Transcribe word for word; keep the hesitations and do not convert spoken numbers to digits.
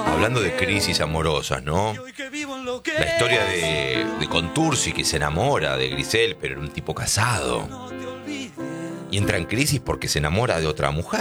Hablando de crisis amorosas, ¿no? La historia de, de Contursi, que se enamora de Grisel, pero era un tipo casado. Y entra en crisis porque se enamora de otra mujer.